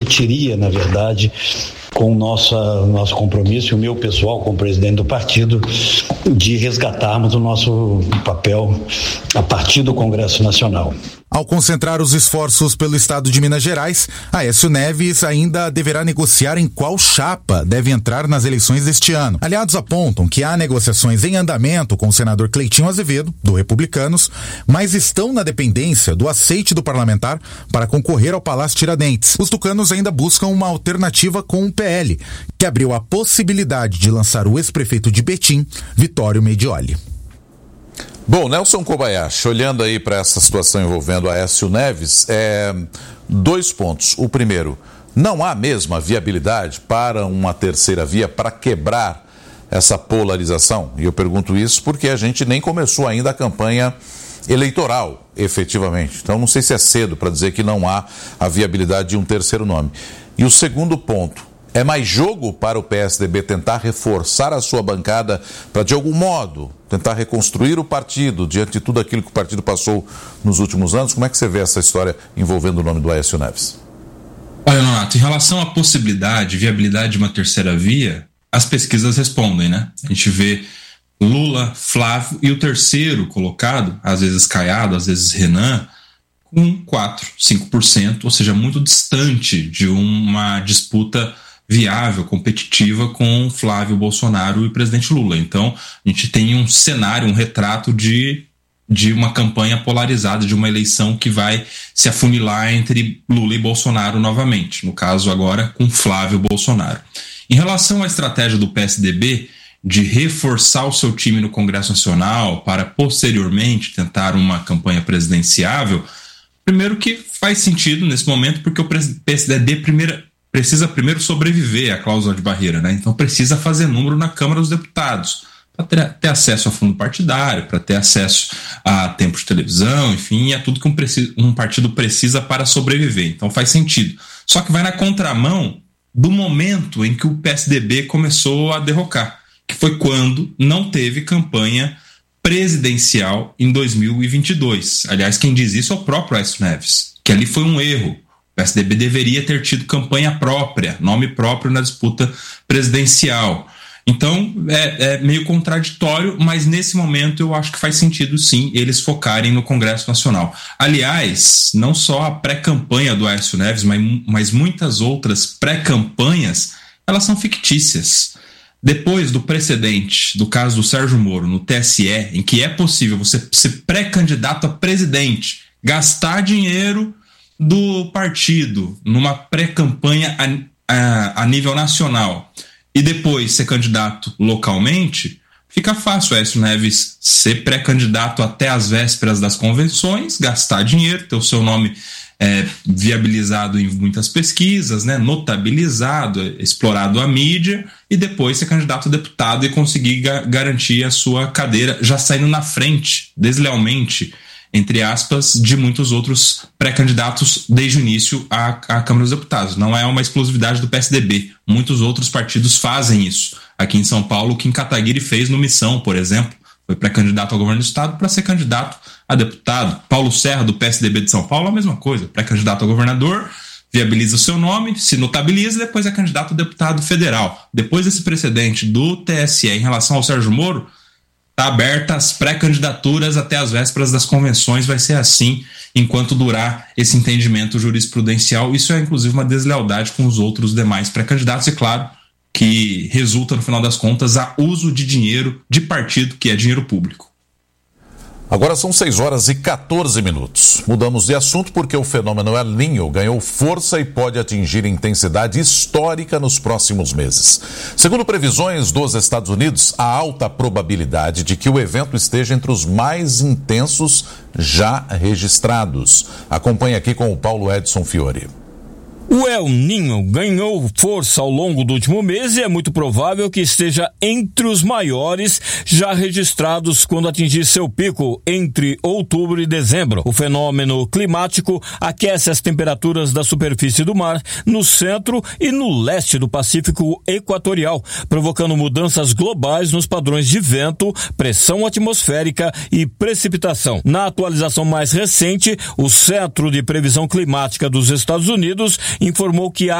comprometiria, na verdade, com o nosso compromisso, e o meu pessoal como presidente do partido, de resgatarmos o nosso papel a partir do Congresso Nacional. Ao concentrar os esforços pelo estado de Minas Gerais, Aécio Neves ainda deverá negociar em qual chapa deve entrar nas eleições deste ano. Aliados apontam que há negociações em andamento com o senador Cleitinho Azevedo, do Republicanos, mas estão na dependência do aceite do parlamentar para concorrer ao Palácio Tiradentes. Os tucanos ainda buscam uma alternativa com o PL, que abriu a possibilidade de lançar o ex-prefeito de Betim, Vitório Medioli. Bom, Nelson Kobayashi, olhando aí para essa situação envolvendo Aécio Neves, 2 pontos. O primeiro, não há mesmo a viabilidade para uma terceira via para quebrar essa polarização? E eu pergunto isso porque a gente nem começou ainda a campanha eleitoral, efetivamente. Então não sei se é cedo para dizer que não há a viabilidade de um terceiro nome. E o segundo ponto, é mais jogo para o PSDB tentar reforçar a sua bancada para, de algum modo, tentar reconstruir o partido diante de tudo aquilo que o partido passou nos últimos anos? Como é que você vê essa história envolvendo o nome do Aécio Neves? Olha, Nonato, em relação à possibilidade, viabilidade de uma terceira via, as pesquisas respondem, né? A gente vê Lula, Flávio e o terceiro colocado, às vezes Caiado, às vezes Renan, com 4%, 5%, ou seja, muito distante de uma disputa viável, competitiva com Flávio Bolsonaro e o presidente Lula. Então, a gente tem um cenário, um retrato de uma campanha polarizada, de uma eleição que vai se afunilar entre Lula e Bolsonaro novamente, no caso agora com Flávio Bolsonaro. Em relação à estratégia do PSDB de reforçar o seu time no Congresso Nacional para posteriormente tentar uma campanha presidenciável, primeiro que faz sentido nesse momento porque o PSDB precisa primeiro sobreviver à cláusula de barreira, né? Então precisa fazer número na Câmara dos Deputados para ter acesso a fundo partidário, para ter acesso a tempo de televisão, enfim, é tudo que um partido precisa para sobreviver. Então faz sentido. Só que vai na contramão do momento em que o PSDB começou a derrocar, que foi quando não teve campanha presidencial em 2022. Aliás, quem diz isso é o próprio Aécio Neves, que ali foi um erro. O PSDB deveria ter tido campanha própria, nome próprio na disputa presidencial. Então, é meio contraditório, mas nesse momento eu acho que faz sentido, sim, eles focarem no Congresso Nacional. Aliás, não só a pré-campanha do Aécio Neves, mas muitas outras pré-campanhas, elas são fictícias. Depois do precedente do caso do Sérgio Moro no TSE, em que é possível você ser pré-candidato a presidente, gastar dinheiro do partido numa pré-campanha a nível nacional e depois ser candidato localmente, fica fácil Aécio Neves ser pré-candidato até as vésperas das convenções, gastar dinheiro, ter o seu nome viabilizado em muitas pesquisas, né, notabilizado, explorado a mídia, e depois ser candidato a deputado e conseguir garantir a sua cadeira, já saindo na frente, deslealmente, entre aspas, de muitos outros pré-candidatos desde o início à Câmara dos Deputados. Não é uma exclusividade do PSDB. Muitos outros partidos fazem isso. Aqui em São Paulo, o Kim Kataguiri fez no Missão, por exemplo. Foi pré-candidato ao governo do estado para ser candidato a deputado. Paulo Serra, do PSDB de São Paulo, a mesma coisa. Pré-candidato a governador, viabiliza o seu nome, se notabiliza e depois é candidato a deputado federal. Depois desse precedente do TSE em relação ao Sérgio Moro, está aberta as pré-candidaturas até as vésperas das convenções, vai ser assim enquanto durar esse entendimento jurisprudencial. Isso é, inclusive, uma deslealdade com os outros demais pré-candidatos e, claro, que resulta, no final das contas, a uso de dinheiro de partido, que é dinheiro público. Agora são 6h14. Mudamos de assunto porque o fenômeno El Niño ganhou força e pode atingir intensidade histórica nos próximos meses. Segundo previsões dos Estados Unidos, há alta probabilidade de que o evento esteja entre os mais intensos já registrados. Acompanhe aqui com o Paulo Edson Fiore. O El Niño ganhou força ao longo do último mês e é muito provável que esteja entre os maiores já registrados quando atingir seu pico entre outubro e dezembro. O fenômeno climático aquece as temperaturas da superfície do mar no centro e no leste do Pacífico Equatorial, provocando mudanças globais nos padrões de vento, pressão atmosférica e precipitação. Na atualização mais recente, o Centro de Previsão Climática dos Estados Unidos informou que há